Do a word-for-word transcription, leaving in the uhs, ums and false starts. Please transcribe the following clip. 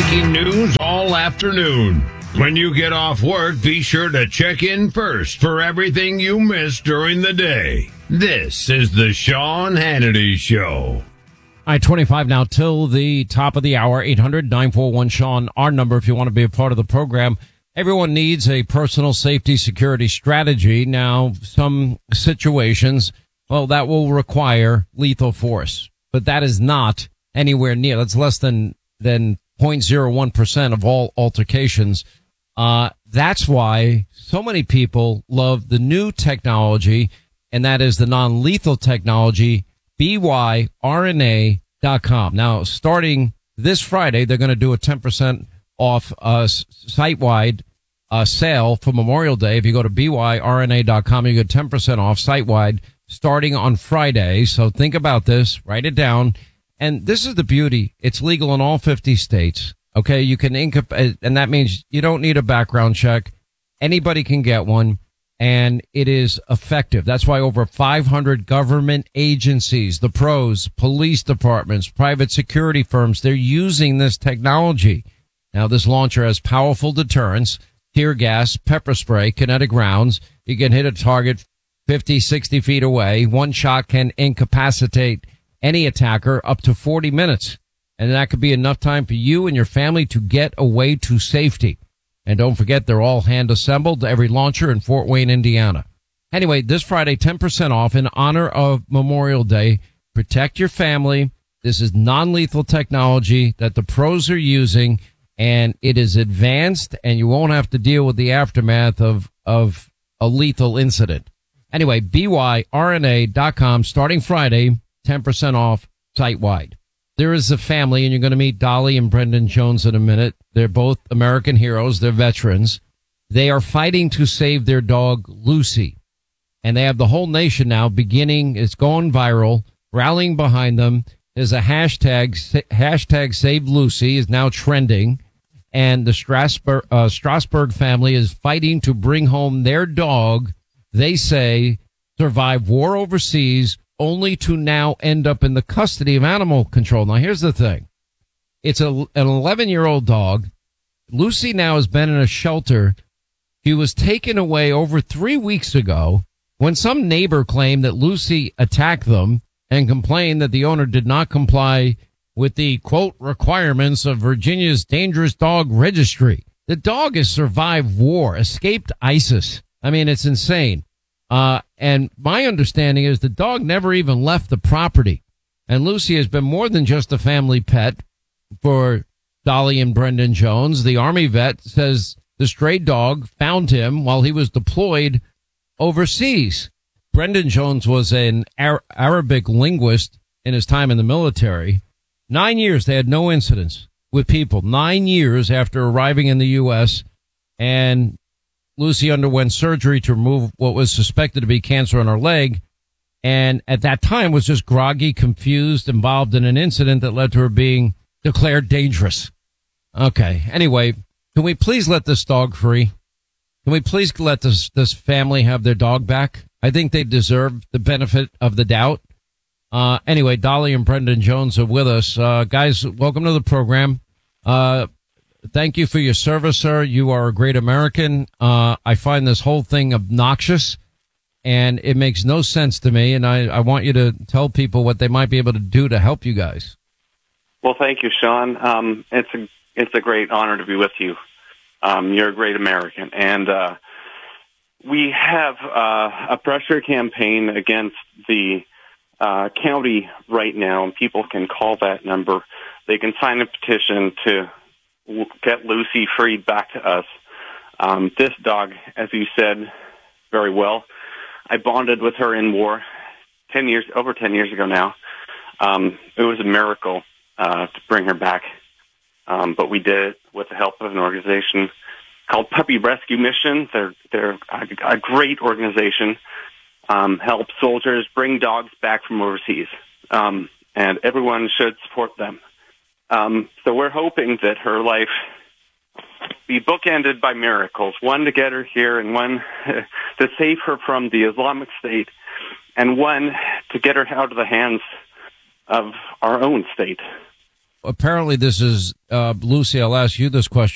breaking news all afternoon. When you get off work, be sure to check in first for everything you missed during the day. This is the Sean Hannity Show. I twenty-five now till the top of the hour. eight hundred nine four one Sean, our number if you want to be a part of the program. Everyone needs a personal safety security strategy. Now, some situations, well, that will require lethal force, but that is not anywhere near. That's less than than zero point zero one percent of all altercations. Uh, that's why so many people love the new technology, and that is the non-lethal technology, B Y R N A dot com. Now, starting this Friday, they're going to do a ten percent off uh, site-wide uh, sale for Memorial Day. If you go to B Y R N A dot com, you get ten percent off site-wide starting on Friday. So think about this. Write it down. And this is the beauty. It's legal in all fifty states. Okay, you can inc- and that means you don't need a background check. Anybody can get one, and it is effective. That's why over five hundred government agencies, the pros, police departments, private security firms, they're using this technology. Now, this launcher has powerful deterrence, tear gas, pepper spray, kinetic rounds. You can hit a target fifty, sixty feet away. One shot can incapacitate any attacker up to forty minutes. And that could be enough time for you and your family to get away to safety. And don't forget, they're all hand assembled, every launcher in Fort Wayne, Indiana. Anyway, this Friday, ten percent off in honor of Memorial Day. Protect your family. This is non-lethal technology that the pros are using, and it is advanced, and you won't have to deal with the aftermath of, of a lethal incident. Anyway, B Y R N A dot com starting Friday, ten percent off site-wide. There is a family, and you're going to meet Dolly and Brendan Jones in a minute. They're both American heroes. They're veterans. They are fighting to save their dog, Lucy. And they have the whole nation now beginning, it's going viral, rallying behind them. There's a hashtag, hashtag Save Lucy is now trending. And the Strasburg, uh, Strasburg family is fighting to bring home their dog, they say, survived war overseas, only to now end up in the custody of animal control. Now, here's the thing. It's a, an eleven-year-old dog. Lucy now has been in a shelter. She was taken away over three weeks ago when some neighbor claimed that Lucy attacked them and complained that the owner did not comply with the, quote, requirements of Virginia's dangerous dog registry. The dog has survived war, escaped ISIS. I mean, it's insane. Uh, and my understanding is the dog never even left the property. And Lucy has been more than just a family pet for Dolly and Brendan Jones. The Army vet says the stray dog found him while he was deployed overseas. Brendan Jones was an Ar- Arabic linguist in his time in the military. Nine years they had no incidents with people. Nine years after arriving in the U S, and Lucy underwent surgery to remove what was suspected to be cancer on her leg, and at that time was just groggy, confused, involved in an incident that led to her being declared dangerous. Okay, anyway, can we please let this dog free? Can we please let this this family have their dog back? I think they deserve the benefit of the doubt. Uh, anyway, Dolly and Brendan Jones are with us. Uh, guys, welcome to the program. Uh, Thank you for your service, sir. You are a great American. Uh, I find this whole thing obnoxious, and it makes no sense to me, and I, I want you to tell people what they might be able to do to help you guys. Well, thank you, Sean. Um, it's a it's a great honor to be with you. Um, you're a great American, and uh, we have uh, a pressure campaign against the uh, county right now, and people can call that number. They can sign a petition to get Lucy freed back to us. Um, this dog, as you said very well, I bonded with her in war ten years, over ten years ago now. Um, it was a miracle uh, to bring her back, um, but we did it with the help of an organization called Puppy Rescue Mission. They're they're a, a great organization. Um, help soldiers bring dogs back from overseas, um, and everyone should support them. Um, so we're hoping that her life be bookended by miracles, one to get her here and one to save her from the Islamic State, and one to get her out of the hands of our own state. apparently this is, uh, Lucy, I'll ask you this question.